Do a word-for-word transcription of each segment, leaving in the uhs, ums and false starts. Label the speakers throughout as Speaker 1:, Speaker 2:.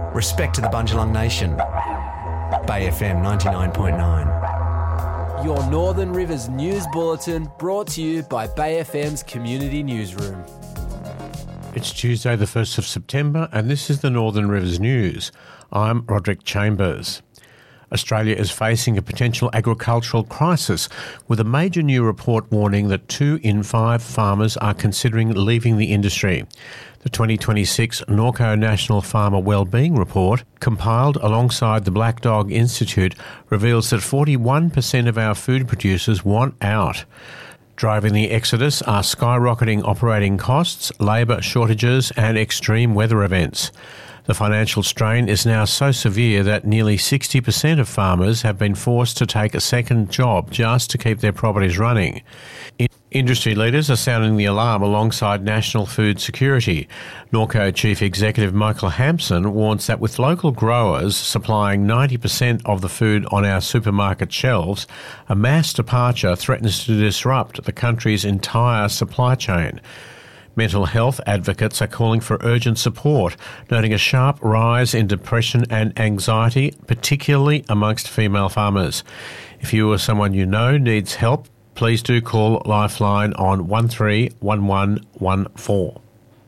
Speaker 1: Respect to the Bundjalung Nation. Bay F M ninety-nine point nine.
Speaker 2: Your Northern Rivers News Bulletin brought to you by Bay F M's Community Newsroom.
Speaker 3: It's Tuesday the first of September and this is the Northern Rivers News. I'm Roderick Chambers. Australia is facing a potential agricultural crisis with a major new report warning that two in five farmers are considering leaving the industry. The twenty twenty-six Norco National Farmer Wellbeing Report, compiled alongside the Black Dog Institute, reveals that forty-one percent of our food producers want out. Driving the exodus are skyrocketing operating costs, labour shortages and extreme weather events. The financial strain is now so severe that nearly sixty percent of farmers have been forced to take a second job just to keep their properties running. In- Industry leaders are sounding the alarm alongside national food security. Norco Chief Executive Michael Hampson warns that with local growers supplying ninety percent of the food on our supermarket shelves, a mass departure threatens to disrupt the country's entire supply chain. Mental health advocates are calling for urgent support, noting a sharp rise in depression and anxiety, particularly amongst female farmers. If you or someone you know needs help, please do call Lifeline on one three one one one four.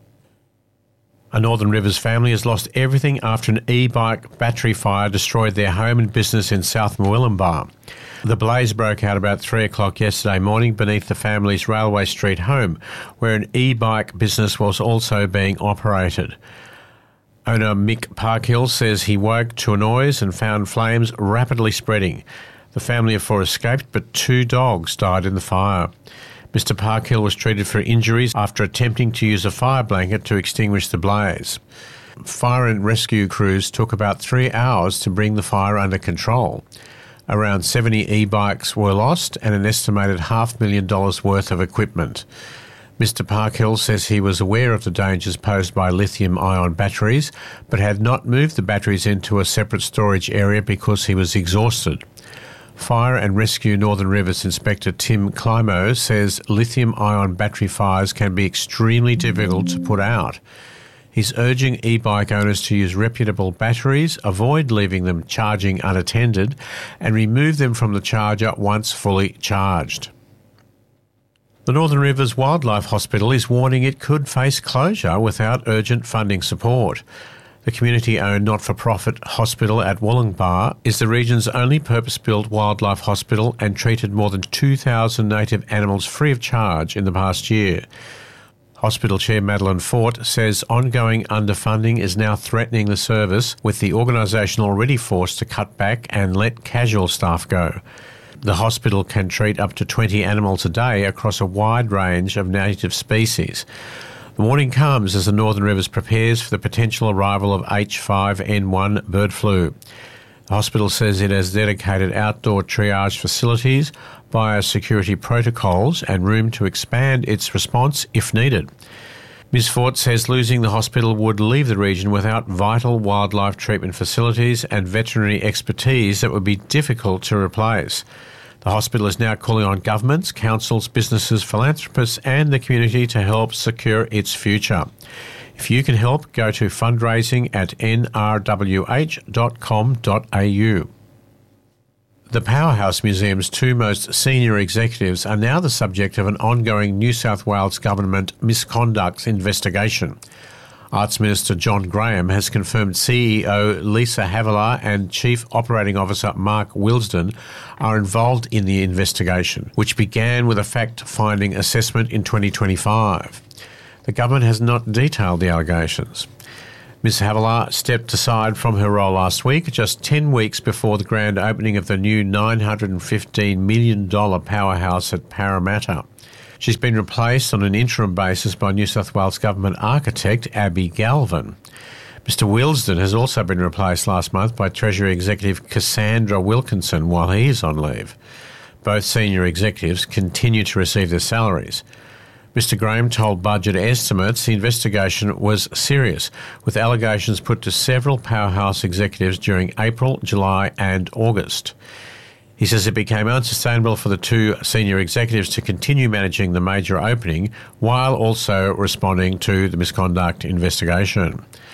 Speaker 3: A Northern Rivers family has lost everything after an e-bike battery fire destroyed their home and business in South Murwillumbah. The blaze broke out about three o'clock yesterday morning beneath the family's Railway Street home, where an e-bike business was also being operated. Owner Mick Parkhill says he woke to a noise and found flames rapidly spreading. The family of four escaped, but two dogs died in the fire. Mister Parkhill was treated for injuries after attempting to use a fire blanket to extinguish the blaze. Fire and rescue crews took about three hours to bring the fire under control. Around seventy e-bikes were lost and an estimated half million dollars worth of equipment. Mister Parkhill says he was aware of the dangers posed by lithium-ion batteries, but had not moved the batteries into a separate storage area because he was exhausted. Fire and Rescue Northern Rivers Inspector Tim Climo says lithium-ion battery fires can be extremely difficult to put out. He's urging e-bike owners to use reputable batteries, avoid leaving them charging unattended, and remove them from the charger once fully charged. The Northern Rivers Wildlife Hospital is warning it could face closure without urgent funding support. The community-owned not-for-profit hospital at Wollongbar is the region's only purpose-built wildlife hospital and treated more than two thousand native animals free of charge in the past year. Hospital Chair Madeline Fort says ongoing underfunding is now threatening the service, with the organisation already forced to cut back and let casual staff go. The hospital can treat up to twenty animals a day across a wide range of native species. The warning comes as the Northern Rivers prepares for the potential arrival of H five N one bird flu. The hospital says it has dedicated outdoor triage facilities, biosecurity protocols and room to expand its response if needed. Miz Fort says losing the hospital would leave the region without vital wildlife treatment facilities and veterinary expertise that would be difficult to replace. The hospital is now calling on governments, councils, businesses, philanthropists and the community to help secure its future. If you can help, go to fundraising at n r w h dot com dot a u. The Powerhouse Museum's two most senior executives are now the subject of an ongoing New South Wales Government misconduct investigation. Arts Minister John Graham has confirmed C E O Lisa Havilah and Chief Operating Officer Mark Wilsden are involved in the investigation, which began with a fact-finding assessment in twenty twenty-five. The government has not detailed the allegations. Miz Havilah stepped aside from her role last week, just ten weeks before the grand opening of the new nine hundred fifteen million dollars powerhouse at Parramatta. She's been replaced on an interim basis by New South Wales Government architect Abby Galvin. Mister Wilsden has also been replaced last month by Treasury Executive Cassandra Wilkinson while he is on leave. Both senior executives continue to receive their salaries. Mister Graham told Budget Estimates the investigation was serious, with allegations put to several powerhouse executives during April, July and August. He says it became unsustainable for the two senior executives to continue managing the major opening while also responding to the misconduct investigation.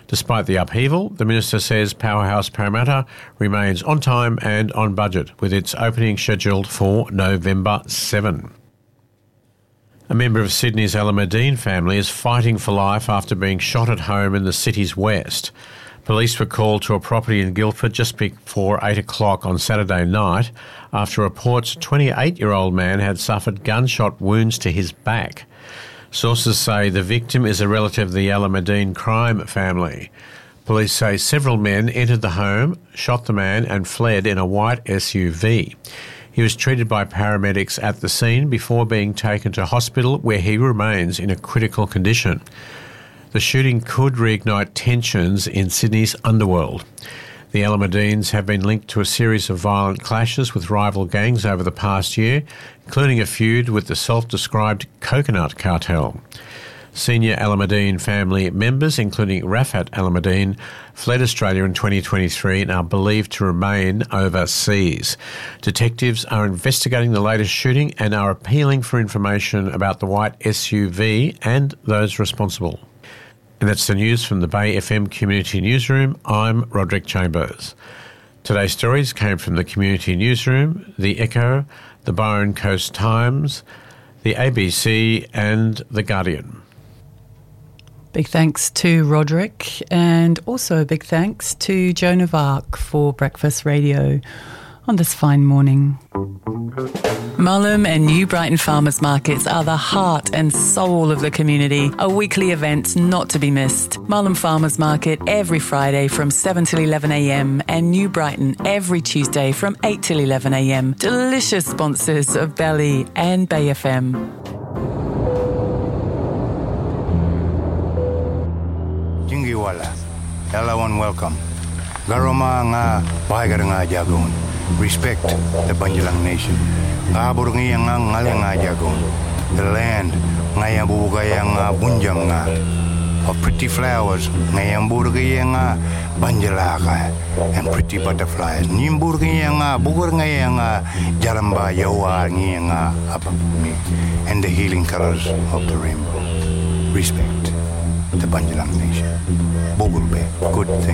Speaker 3: Despite the upheaval, the Minister says Powerhouse Parramatta remains on time and on budget, with its opening scheduled for November seventh. A member of Sydney's Alameddine family is fighting for life after being shot at home in the city's west. Police were called to a property in Guildford just before eight o'clock on Saturday night after reports a twenty-eight-year-old man had suffered gunshot wounds to his back. Sources say the victim is a relative of the Alameddine crime family. Police say several men entered the home, shot the man and fled in a white S U V. He was treated by paramedics at the scene before being taken to hospital, where he remains in a critical condition. The shooting could reignite tensions in Sydney's underworld. The Alameddines have been linked to a series of violent clashes with rival gangs over the past year, including a feud with the self-described Coconut Cartel. Senior Alameddine family members, including Rafat Alameddine, fled Australia in twenty twenty-three and are believed to remain overseas. Detectives are investigating the latest shooting and are appealing for information about the white S U V and those responsible. And that's the news from the Bay F M Community Newsroom. I'm Roderick Chambers. Today's stories came from the Community Newsroom, the Echo, the Byron Coast Times, the A B C and the Guardian.
Speaker 4: Big thanks to Roderick, and also a big thanks to Joan of Arc for Breakfast Radio on this fine morning. Mullum and New Brighton Farmers Markets are the heart and soul of the community, a weekly event not to be missed. Mullum Farmers Market every Friday from seven till eleven a m and New Brighton every Tuesday from eight till eleven a m. Delicious sponsors of Belly and Bay F M.
Speaker 5: Jingiwala, hello and welcome. Garoma nga bahagar nga jagon. Respect the Banjalang Nation. Ngabur nga nga ngale nga jagon. The land nga yang bubugaya nga bunjang nga. Of pretty flowers nga yang burgaya nga banjalaka and pretty butterflies. Nimburgaya nga bugur nga nga jaramba yawa nga apapumi and the healing colors of the rainbow. Respect the Banjalang Nation. Bogulbe, good thing.